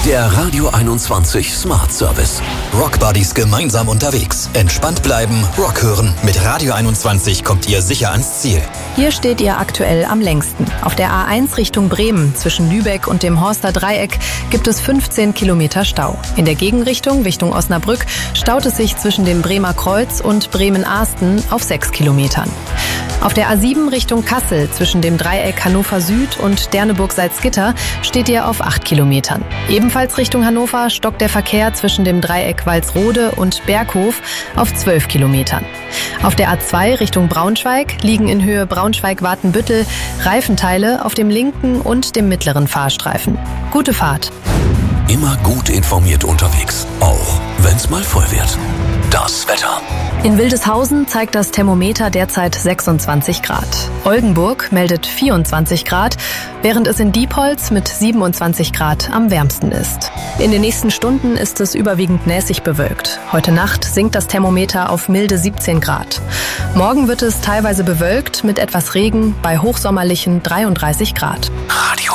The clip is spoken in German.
Der Radio 21 Smart Service. Rock Buddies gemeinsam unterwegs. Entspannt bleiben, Rock hören. Mit Radio 21 kommt ihr sicher ans Ziel. Hier steht ihr aktuell am längsten. Auf der A1 Richtung Bremen zwischen Lübeck und dem Horster Dreieck gibt es 15 Kilometer Stau. In der Gegenrichtung Richtung Osnabrück staut es sich zwischen dem Bremer Kreuz und Bremen-Ahsten auf 6 Kilometern. Auf der A7 Richtung Kassel zwischen dem Dreieck Hannover Süd und Derneburg-Salzgitter steht ihr auf 8 Kilometern. Ebenfalls Richtung Hannover stockt der Verkehr zwischen dem Dreieck Walsrode und Berghof auf 12 Kilometern. Auf der A2 Richtung Braunschweig liegen in Höhe Braunschweig-Watenbüttel Reifenteile auf dem linken und dem mittleren Fahrstreifen. Gute Fahrt. Immer gut informiert unterwegs, auch wenn's mal voll wird. Das Wetter. In Wildeshausen zeigt das Thermometer derzeit 26 Grad. Oldenburg meldet 24 Grad, während es in Diepholz mit 27 Grad am wärmsten ist. In den nächsten Stunden ist es überwiegend nässig bewölkt. Heute Nacht sinkt das Thermometer auf milde 17 Grad. Morgen wird es teilweise bewölkt mit etwas Regen bei hochsommerlichen 33 Grad. Radio